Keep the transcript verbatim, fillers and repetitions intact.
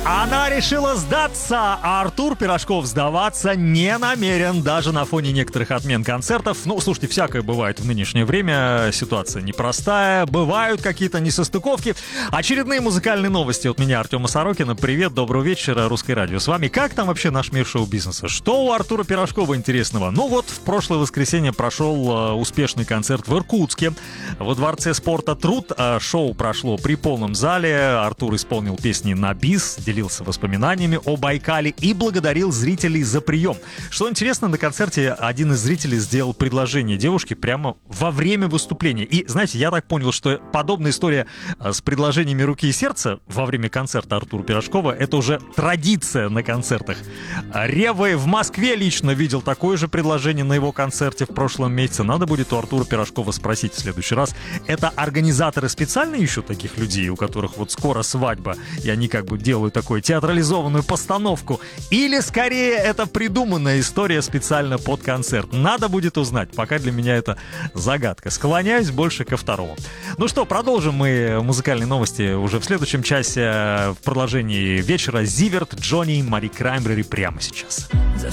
Она решила сдаться, а Артур Пирожков сдаваться не намерен, даже на фоне некоторых отмен концертов. Ну, слушайте, всякое бывает в нынешнее время, ситуация непростая, бывают какие-то несостыковки. Очередные музыкальные новости от меня, Артема Сорокина. Привет, доброго вечера, Русское радио. С вами. Как там вообще наш мир шоу-бизнеса? Что у Артура Пирожкова интересного? Ну вот, в прошлое воскресенье прошел э, успешный концерт в Иркутске. Во Дворце спорта «Труд» э, шоу прошло при полном зале. Артур исполнил песни на бис, делился воспоминаниями о Байкале и благодарил зрителей за прием. Что интересно, на концерте один из зрителей сделал предложение девушке прямо во время выступления. И, знаете, я так понял, что подобная история с предложениями руки и сердца во время концерта Артура Пирожкова — это уже традиция на концертах. Реввей в Москве лично видел такое же предложение на его концерте в прошлом месяце. Надо будет у Артура Пирожкова спросить в следующий раз. Это организаторы специально ищут таких людей, у которых вот скоро свадьба, и они как бы делают такую театрализованную постановку, или скорее это придуманная история специально под концерт? Надо будет узнать, пока для меня это загадка. Склоняюсь больше ко второму. Ну что, продолжим мы музыкальные новости уже в следующем часе в продолжении вечера. Зиверт, Джонни, Мари Краймбрери прямо сейчас. За